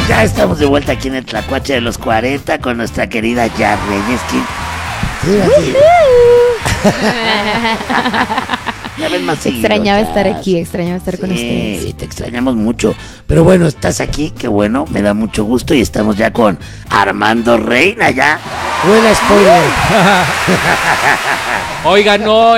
Ya estamos de vuelta aquí en el Tlacuache de los 40 con nuestra querida Yar Reyes. Ya ves más seguido, Extrañaba Yar. estar aquí, extrañaba estar con ustedes. Sí, te extrañamos mucho. Pero bueno, estás aquí, qué bueno, me da mucho gusto. Y estamos ya con Armando Reina, ya. Buena spoiler. Oiga, no,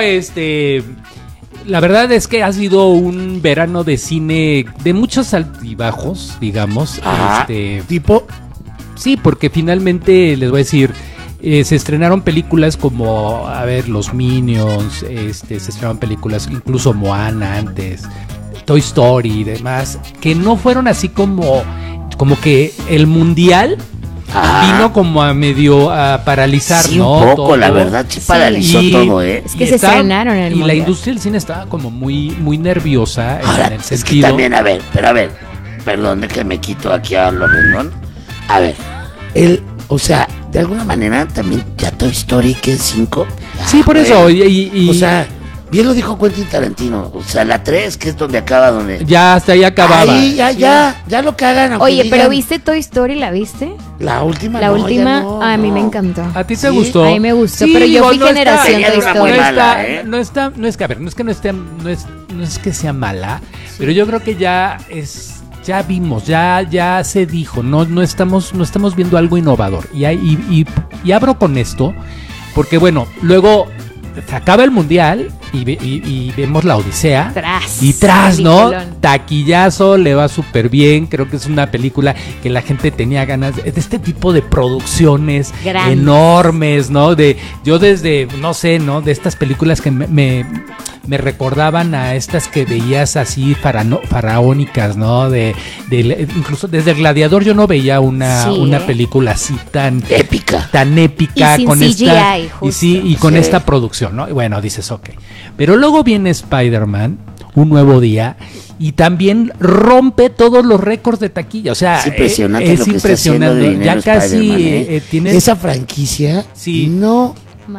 la verdad es que ha sido un verano de cine de muchos altibajos, digamos. Ajá. Tipo, Sí, porque finalmente, les voy a decir, se estrenaron películas como, a ver, Los Minions, se estrenaron películas, incluso Moana antes, Toy Story y demás, que no fueron así como que el mundial vino como a medio a paralizar, Sí, ¿no? un poco, Todo. la verdad, sí paralizó todo, ¿eh? Es que se estrenaron en el Y la mundial. industria del cine estaba como muy nerviosa Ahora, en el es que sentido. también, a ver, perdón de que me quito aquí a lo Rendón. A ver, o sea, de alguna manera también ya Toy Story, que es 5. Sí, por eso. Y O sea, bien lo dijo Quentin Tarantino. O sea, la 3, que es donde acaba, donde... ya hasta ahí acababa. Ahí, ya lo cagan. aunque Oye, pero digan, ¿viste Toy Story? ¿La viste? La última La no, última, ya no, a mí me no. encantó. ¿A ti te Sí, gustó? a mí me gustó, Sí, pero yo digo, fui no está- generación Tenía Toy una Story. muy no mala, está, ¿eh? no está, no es que, a ver, no es que no esté, no es que sea mala, pero yo creo que ya vimos, ya se dijo, no estamos viendo algo innovador. Y abro con esto, porque bueno, luego se acaba el mundial y vemos la Odisea. Tras, ¿no? Peliculón. Taquillazo, le va súper bien. Creo que es una película que la gente tenía ganas de este tipo de producciones Grandes. enormes, ¿no? Yo desde, no sé, ¿no? De estas películas que me recordaban a estas que veías así faraónicas, ¿no? Incluso desde El Gladiador yo no veía una película así tan Épica. épica Y sin con CGI, esta justo. y con Sí. esta producción, ¿no? Y bueno, dices, ok. Pero luego viene Spider-Man, Un Nuevo Día, y también rompe todos los récords de taquilla. O sea, Es impresionante es lo que está haciendo de impresionante. Ya dinero casi Spider-Man, tienes. esa franquicia, Sí. no,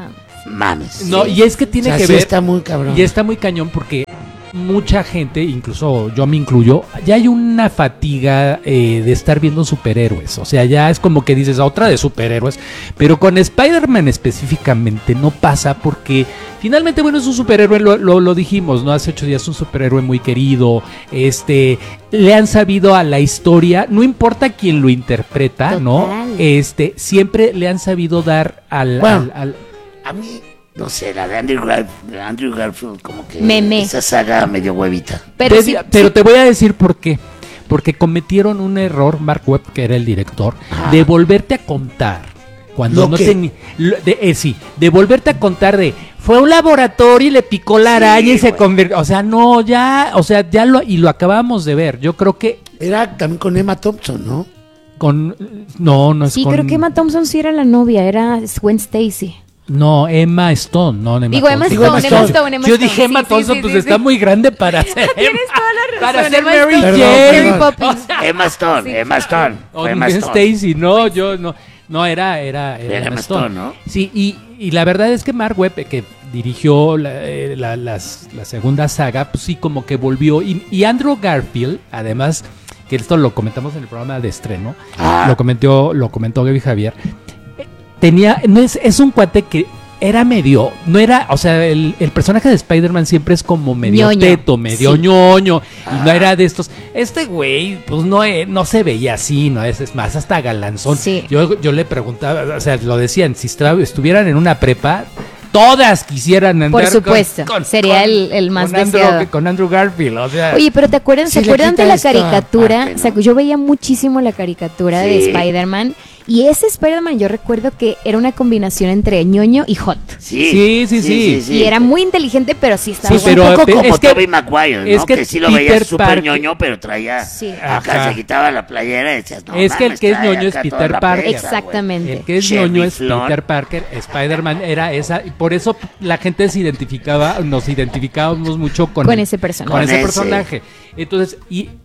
Mames. No, y es que tiene o sea, que sí ver. está muy cabrón. Y está muy cañón porque mucha gente, incluso yo me incluyo, ya hay una fatiga de estar viendo superhéroes. O sea, ya es como que dices, otra de superhéroes. Pero con Spider-Man específicamente no pasa porque finalmente, bueno, es un superhéroe, lo dijimos, ¿no? Hace 8 días, un superhéroe muy querido. Le han sabido a la historia, no importa quién lo interpreta, Total. ¿no? Siempre le han sabido dar Bueno. A mí, no sé, la de Andrew Garfield, como que Meme. esa saga medio huevita. Pero sí, pero te voy a decir por qué. Porque cometieron un error, Mark Webb, que era el director, de volverte a contar. Cuando ¿Lo no qué? tenía. De volverte a contar fue a un laboratorio y le picó la araña y se güey. convirtió. O sea, no, ya lo acabamos de ver. Yo creo que Era también con Emma Thompson, ¿no? no es sí, con. creo que Emma Thompson sí era la novia, era Gwen Stacy. No, Emma Stone, no Emma Digo, Emma Thompson. Stone, Emma Yo Stone. dije Emma Sí, Thompson, sí, pues sí, está sí. muy grande para ser Tienes toda la razón, para ser Emma Mary Stone. Jane. Perdón. Mary Poppins. Emma Stone. O Fue Emma Gwen Stone. Stacy, no, yo no era Emma Stone, ¿no? Sí, y la verdad es que Mark Webb, que dirigió la segunda saga, pues sí, como que volvió. Y Andrew Garfield, además, que esto lo comentamos en el programa de estreno, lo comentó Gaby Javier, es un cuate que era medio, no era, o sea, el personaje de Spider-Man siempre es como medio Ñoño. teto, medio ñoño, y no era de estos. Este güey, pues no se veía así, no es más, hasta galanzón. Sí. Yo le preguntaba, o sea, lo decían, si estuvieran en una prepa, todas quisieran andar Por supuesto, sería el más deseado. con Andrew Garfield, o sea. Oye, pero ¿te acuerdan? Sí, ¿Se le acuerdan quita de la esta caricatura? parte, ¿no? O sea, yo veía muchísimo la caricatura de Sí. Spider-Man. Y ese Spider-Man yo recuerdo que era una combinación entre ñoño y hot. Sí. Y era muy inteligente, pero sí estaba Sí, bueno. pero un poco como es que- Tobey Maguire, ¿no? es que, que sí lo Peter veías súper Parker- ñoño, pero traía... Sí. Acá Ajá. se quitaba la playera y decías, no Es que el mames, que es trae ñoño es acá Peter toda la Parker. presa, güey. Exactamente. El que es Sheriff ñoño es Flon. Peter Parker, Spider-Man era esa, y por eso la gente nos identificábamos mucho con ese personaje. Con ese Con ese. personaje. Entonces,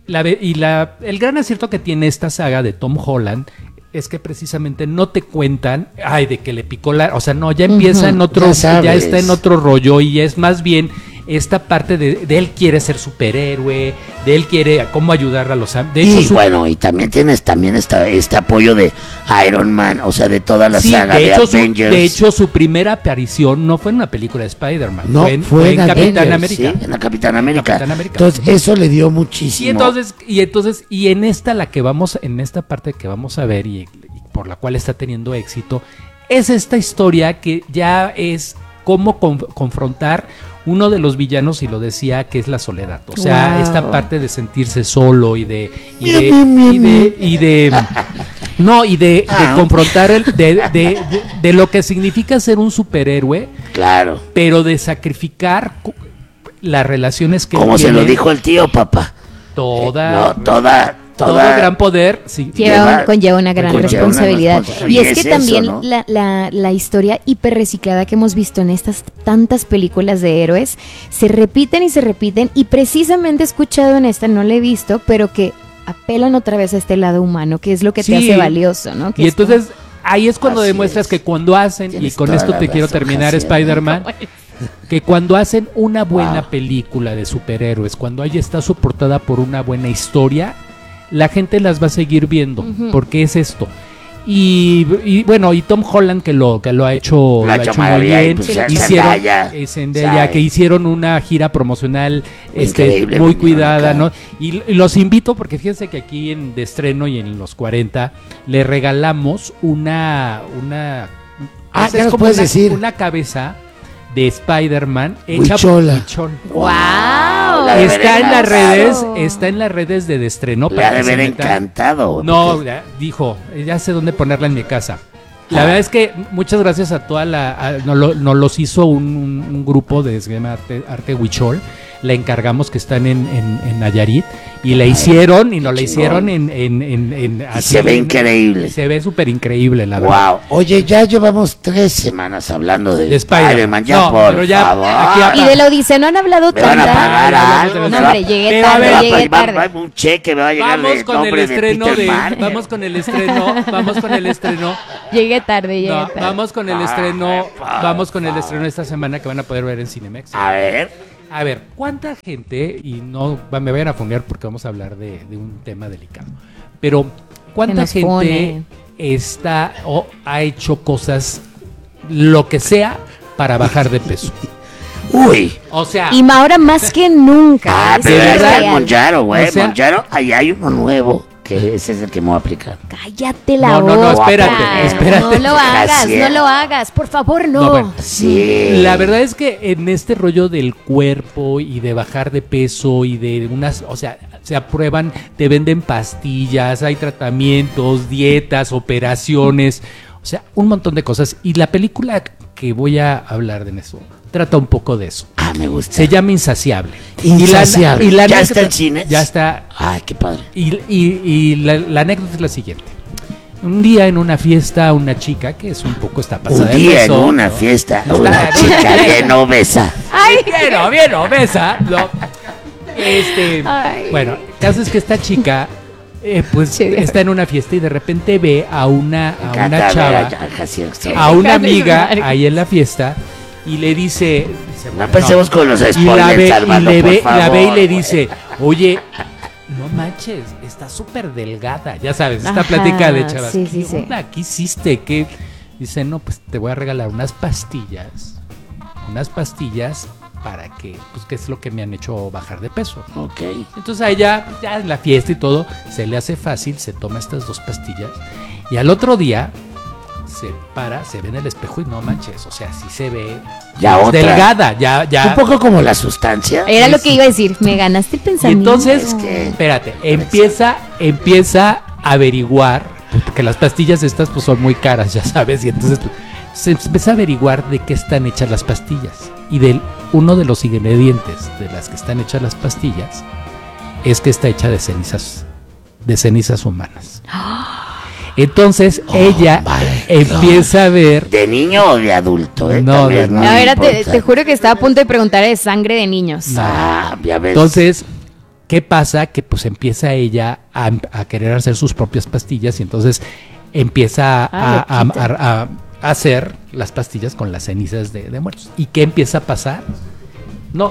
el gran acierto que tiene esta saga de Tom Holland es que precisamente no te cuentan, de que le picó o sea, no, ya empieza en otro, ya sabes. ya está en otro rollo y es más bien esta parte de él quiere ser superhéroe, de él quiere cómo ayudar a los... De hecho, Y bueno, y también tienes este apoyo de Iron Man, o sea, de toda la sí, saga de Avengers. de hecho, su primera aparición no fue en una película de Spider-Man, No, fue en Capitán Avengers, América. Sí, en la Capitán América. Capitán América. Entonces, eso le dio muchísimo. Y en esta en esta parte que vamos a ver y por la cual está teniendo éxito, es esta historia que ya es cómo confrontar uno de los villanos, y lo decía, que es la soledad. O sea, Wow. esta parte de sentirse solo y de confrontar de lo que significa ser un superhéroe, Claro. pero de sacrificar las relaciones que Como se lo tiene. dijo el tío, papá. Todo gran poder sí, Conlleva una gran conlleva una responsabilidad. responsabilidad. Y Y es que es también eso, ¿no? la historia hiperreciclada que hemos visto en estas tantas películas de héroes se repiten y precisamente he escuchado en esta, no la he visto, pero que apelan otra vez a este lado humano, que es lo que te Sí. hace valioso, ¿no? Que Y esto- entonces ahí es cuando Así demuestras es. que cuando hacen, y Tienes con toda esto la te quiero razón, terminar, Jaciel. Spider-Man, que cuando hacen una buena Wow. película de superhéroes, cuando ahí está soportada por una buena historia, la gente las va a seguir viendo, porque es esto. Y bueno, y Tom Holland que lo ha hecho, Lo ha hecho muy maravilla, y bien. pues Hicieron Zendaya. Zendaya, Sí. que hicieron una gira promocional Increíble, muy vinieron cuidada, acá. ¿no? Y los invito porque fíjense que aquí de estreno y en los 40 le regalamos una pues Ya es nos como puedes decir. una cabeza de Spider-Man hecha Huichola. por Huichol. ¡Wow! La de Está en las encantado. redes, está en las redes de estreno. Le ha de que se haber metan. encantado. No, porque- dijo, ya sé dónde ponerla en mi casa. La verdad es que muchas gracias a toda nos los hizo un grupo de se llama Arte Huichol. La encargamos, que están en Nayarit, y la hicieron, y nos la chingón. hicieron en Y así, se ve increíble. Se ve súper increíble, la verdad. Wow. Oye, ya llevamos 3 semanas hablando de De Spider-Man. Spider-Man. Ya, No, por pero ya, favor. aquí Y de la Odisea no han hablado Me van a tanta. pagar algo. No, me hombre, va- llegué pero a tarde, ver, llegué va tarde. un cheque, me va a llegar Vamos de con el nombre estreno de Peter Parker. vamos con el estreno. Llegué tarde, No, tarde. vamos con el Ay, estreno, por vamos con el favor. estreno esta semana que van a poder ver en Cinemex. A ver. A ver, ¿cuánta gente, y no me vayan a funear porque vamos a hablar de un tema delicado, pero cuánta nos gente pone. está o ha hecho cosas, lo que sea, para bajar de peso? Uy. O sea, Y ahora más que nunca. Ah, es pero de es verdad, el real. Monjaro, güey. O sea- Monjaro, ahí hay uno nuevo. Que ese es el que me voy a aplicar. Cállate la No, boca. no, espérate. No lo hagas, Jaciel. no lo hagas. Por favor, no. No, bueno. Sí. la verdad es que en este rollo del cuerpo y de bajar de peso y de unas, o sea, se aprueban, te venden pastillas, hay tratamientos, dietas, operaciones, o sea, un montón de cosas. Y la película que voy a hablar de eso trata un poco de eso. Ah, me gusta. Se llama Insaciable. Insaciable. Y la ¿Ya anécdota- está en cines? Ya está. Ay, qué padre. Y la anécdota es la siguiente. Un día en una fiesta, una chica que es un poco está pasada Un de día en peso, una ¿no? fiesta, Está una en chica bien obesa. Ay, bien obesa, ¿no? Ay. Bueno, el caso es que esta chica pues Sí. está en una fiesta y de repente ve a una chava, a una amiga ahí en la fiesta y le dice, No empecemos con los y la spoilers, ve, Armando, y le por ve, favor. la ve y le dice, oye, no manches, está súper delgada, ya sabes, esta Ajá, plática de chavas, sí, ¿qué sí, sí. onda? ¿Qué hiciste? ¿Qué? Dice, no, pues te voy a regalar unas pastillas para que, pues, que es lo que me han hecho bajar de peso. Ok. Entonces a ella, ya en la fiesta y todo, se le hace fácil, se toma estas 2 pastillas y al otro día se para, se ve en el espejo y no manches, o sea, sí se ve Ya más otra. delgada, ya. Un poco como la sustancia. Era lo que iba a decir. Me ganaste el Y pensamiento. entonces, Es que- espérate, empieza a averiguar, porque las pastillas estas pues son muy caras, ya sabes, y entonces pues, se empieza a averiguar de qué están hechas las pastillas. Y uno de los ingredientes de las que están hechas las pastillas es que está hecha de cenizas humanas. Entonces ella my empieza a ver. ¿De niño o de adulto? No, También es de- muy A ver, te importante. juro que estaba a punto de preguntar de sangre de niños. Ah, ya ves. Entonces, ¿qué pasa? Que pues empieza ella a querer hacer sus propias pastillas y entonces empieza a hacer las pastillas con las cenizas de muertos. ¿Y qué empieza a pasar? No,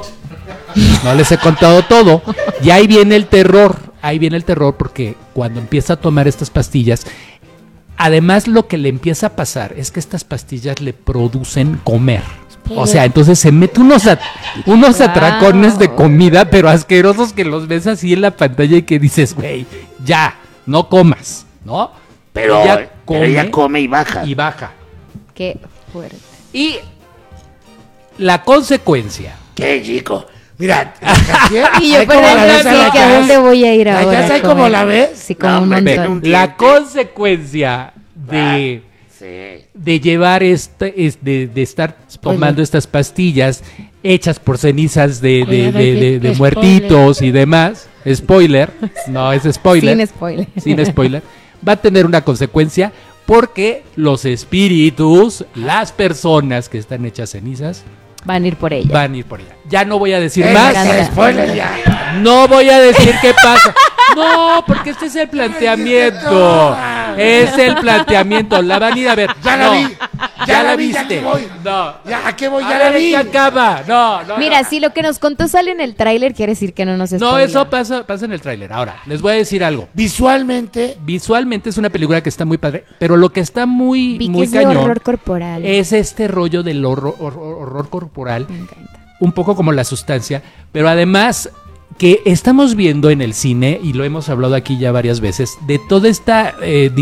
No les he contado todo. Y ahí viene el terror. Ahí viene el terror porque cuando empieza a tomar estas pastillas, además lo que le empieza a pasar es que estas pastillas le producen comer. O sea, entonces se mete unos atracones de comida, pero asquerosos, que los ves así en la pantalla y que dices, güey, ya, no comas, ¿no? Pero ella come y baja. Y baja. Qué fuerte. Y la consecuencia. Qué chico. Mira, Y yo por dentro así, que ¿a dónde voy a ir ahora? ¿Ya sabes cómo la ves? Sí, como No, un hombre, montón. La consecuencia de llevar de estar tomando estas pastillas hechas por cenizas de muertitos y demás, spoiler, no es spoiler, sin spoiler, va a tener una consecuencia porque los espíritus, las personas que están hechas cenizas, van a ir por ella. Ya no voy a decir Me más. encanta. Spoiler ya. No voy a decir qué pasa. No, porque este es el planteamiento. Es el planteamiento. La van a ir a ver. Ya la No, vi. Ya la vi, ya viste. que voy. No. Ya, ¿a qué voy? A Ya ver la vi. en qué acaba. No. Mira, si lo que nos contó sale en el tráiler, quiere decir que no nos No, spoila. eso pasa en el tráiler. Ahora, les voy a decir algo. Visualmente, Visualmente es una película que está muy padre, pero lo que está muy Vi que es de cañón horror corporal. es este rollo del horror corporal. Me encanta. Un poco como La Sustancia, pero además que estamos viendo en el cine, y lo hemos hablado aquí ya varias veces, de toda esta,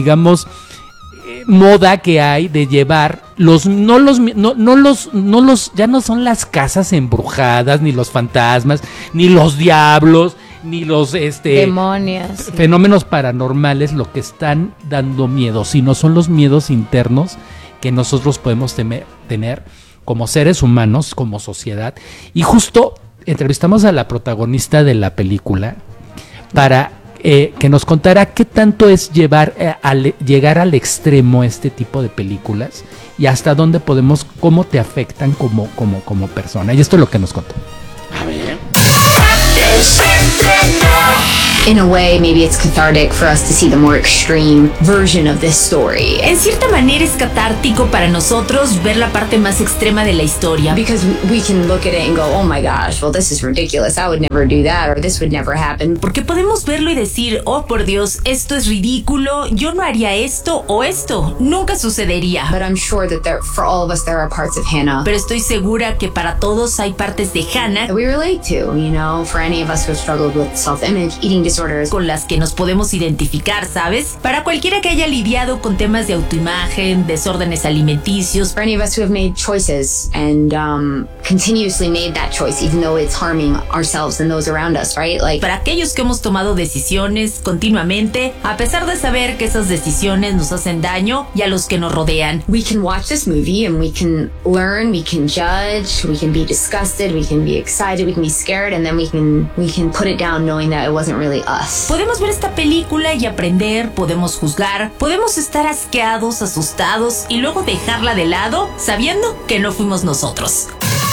moda que hay de llevar ya no son las casas embrujadas, ni los fantasmas, ni los diablos, ni los Demonios. Sí. fenómenos paranormales lo que están dando miedo, sino son los miedos internos que nosotros podemos tener como seres humanos, como sociedad. Y justo entrevistamos a la protagonista de la película para que nos contara qué tanto es llegar al extremo este tipo de películas y hasta dónde cómo te afectan como persona. Y esto es lo que nos contó. A ver. In a way, maybe it's cathartic for us to see the more extreme version of this story. En cierta manera es catártico para nosotros ver la parte más extrema de la historia. Because we can look at it and go, oh my gosh, well, this is ridiculous. I would never do that, or this would never happen. Porque podemos verlo y decir, oh por Dios, esto es ridículo, yo no haría esto o esto, nunca sucedería. But I'm sure that for all of us, there are parts of Hannah Pero estoy segura que para todos hay partes de Hannah that we relate to, you know, for any of us who have struggled with self-image, eating disorders. con las que nos podemos identificar, ¿sabes? Para cualquiera que haya lidiado con temas de autoimagen, desórdenes alimenticios, For any of us who have made choices and continuously made that choice, even though it's harming ourselves and those around us, right? Like, para aquellos que hemos tomado decisiones continuamente, a pesar de saber que esas decisiones nos hacen daño y a los que nos rodean. we can watch this movie and we can learn, we can judge, we can be disgusted, we can be excited, we can be scared, and then we can put it down knowing that it wasn't really us. Podemos ver esta película y aprender, podemos juzgar, podemos estar asqueados, asustados y luego dejarla de lado sabiendo que no fuimos nosotros.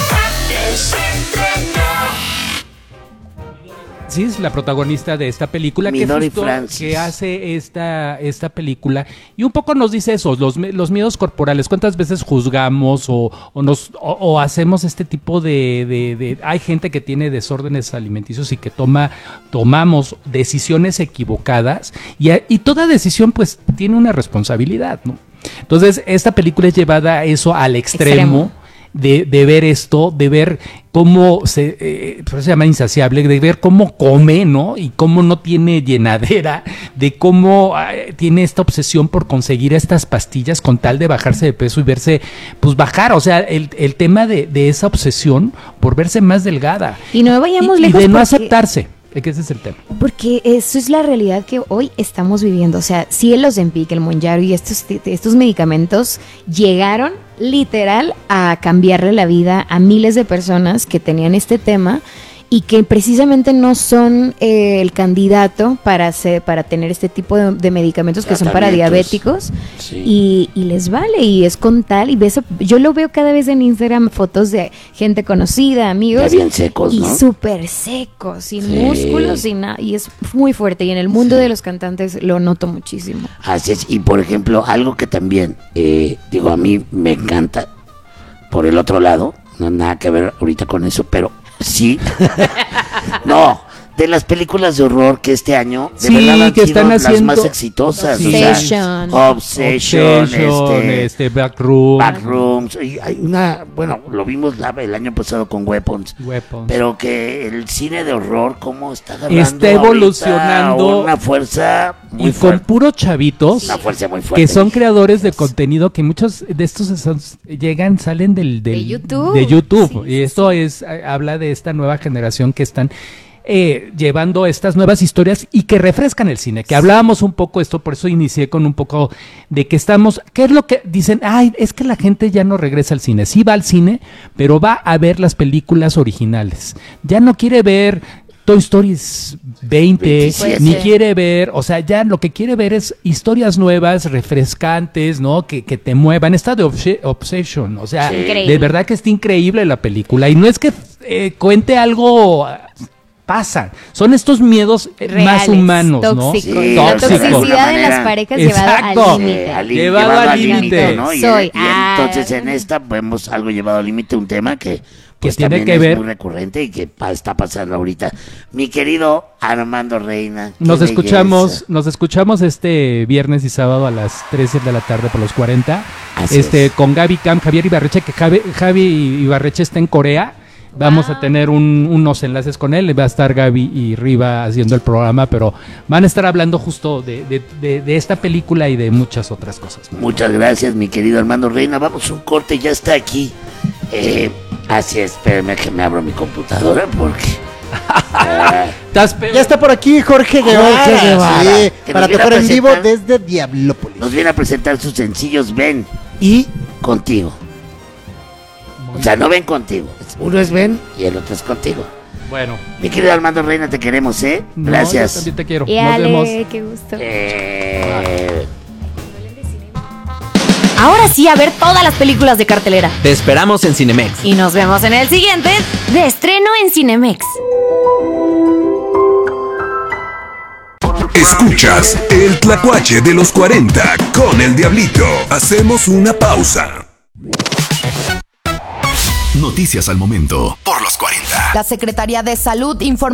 Sí, es la protagonista de esta película Midori justo Francis. que hace esta película y un poco nos dice eso, los miedos corporales. ¿Cuántas veces juzgamos o hacemos este tipo de hay gente que tiene desórdenes alimenticios y que tomamos decisiones equivocadas y toda decisión pues tiene una responsabilidad, ¿no? Entonces esta película es llevada a eso al extremo. De ver esto, de ver cómo por eso se llama insaciable, de ver cómo come, ¿no? Y cómo no tiene llenadera, de cómo tiene esta obsesión por conseguir estas pastillas con tal de bajarse de peso y verse, pues bajar, o sea, el tema de esa obsesión por verse más delgada. Y no vayamos y lejos de no porque- aceptarse, que ese es el tema. Porque eso es la realidad que hoy estamos viviendo. O sea, sí el Ozempic, el Mounjaro y estos medicamentos llegaron literal a cambiarle la vida a miles de personas que tenían este tema y que precisamente no son el candidato para tener este tipo de medicamentos que son para Tratamientos. diabéticos. Sí. Y les vale, y es con tal, y yo lo veo cada vez en Instagram, fotos de gente conocida, amigos, Ya bien secos, y ¿no? súper secos, sin Sí. músculos, sin nada, y es muy fuerte, y en el mundo de los cantantes lo noto muchísimo. Así es. Y por ejemplo, algo que también, a mí me encanta, por el otro lado, no nada que ver ahorita con eso, pero Sí. No, de las películas de horror que este año de Sí, verdad han que sido están las haciendo- más exitosas. Obsession. Obsession, Backroom, Backrooms. Y hay una, bueno, lo vimos el año pasado con Weapons. Weapons. Pero que el cine de horror, cómo está agarrando Está ahorita evolucionando una fuerza muy y con fuerte. puros chavitos Una fuerza muy fuerte. que son creadores de contenido, que muchos de estos salen De YouTube. de YouTube. Sí, Y esto habla de esta nueva generación que están llevando estas nuevas historias y que refrescan el cine, que hablábamos un poco esto, por eso inicié con un poco de que estamos, ¿qué es lo que dicen? Ay, es que la gente ya no regresa al cine, sí va al cine, pero va a ver las películas originales, ya no quiere ver Toy Story 20, 27. ni quiere ver, o sea, ya lo que quiere ver es historias nuevas, refrescantes, ¿no? Que te muevan. Esta de Obsession, o sea, Sí. Increíble. de verdad que está increíble la película. Y no es que cuente algo, pasa. Son estos miedos más Reales, humanos, tóxicos. ¿no? Sí, La tóxicos. toxicidad en las manera. parejas Exacto. llevada al límite. Llevado al límite. ¿no? Y, Soy. y entonces en esta vemos algo llevado al límite, un tema que pues tiene también que es ver- muy recurrente y que está pasando ahorita. Mi querido Armando Reina. qué Nos belleza. nos escuchamos este viernes y sábado a las 13 de la tarde por los 40. Así es. Con Gaby Cam, Javier Ibarreche, que Javi Ibarreche está en Corea. Vamos a tener unos enlaces con él. Va a estar Gaby y Riva haciendo el programa, pero van a estar hablando justo de esta película y de muchas otras cosas. Muchas gracias, mi querido Armando Reina. Vamos a un corte, ya está aquí. Así es, espérenme que me abro mi computadora porque... Ya está por aquí Jorge Guevara, Guevara, sí, que para nos viene a tocar en vivo presentar- desde Diablópolis. nos viene a presentar sus sencillos Ven y Contigo. O sea, no ven contigo. Uno es Ben. Y el otro es contigo. Bueno, Mi querido Armando Reina, te queremos, ¿eh? no, yo Gracias. también te quiero. Y Nos vemos. Ale, qué gusto. Ahora sí, a ver todas las películas de cartelera. Te esperamos en Cinemex. Y nos vemos en el siguiente de estreno en Cinemex. Escuchas el Tlacuache de los 40 con el Diablito. Hacemos una pausa. Noticias al momento por los 40. La Secretaría de Salud informó